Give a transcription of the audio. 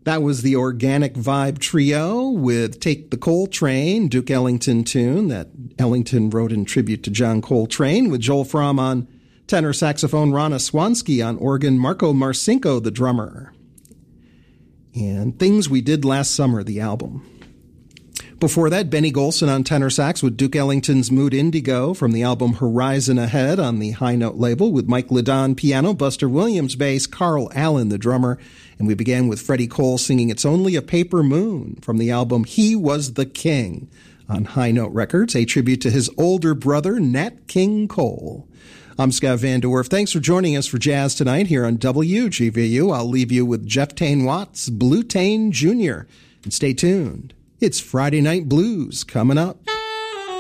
That was the Organic Vibe Trio with Take the Coltrane, Duke Ellington tune that Ellington wrote in tribute to John Coltrane, with Joel Fromm on tenor saxophone, Rana Swansky on organ, Marco Marcinko, the drummer. And Things We Did Last Summer, the album. Before that, Benny Golson on tenor sax with Duke Ellington's Mood Indigo from the album Horizon Ahead on the High Note label, with Mike Ledon piano, Buster Williams bass, Carl Allen the drummer, and we began with Freddie Cole singing It's Only a Paper Moon from the album He Was the King on High Note Records, a tribute to his older brother, Nat King Cole. I'm Scott Van De Werf. Thanks for joining us for Jazz tonight here on WGVU. I'll leave you with Jeff Tain Watts, Blue Tain Jr., and stay tuned. It's Friday Night Blues coming up.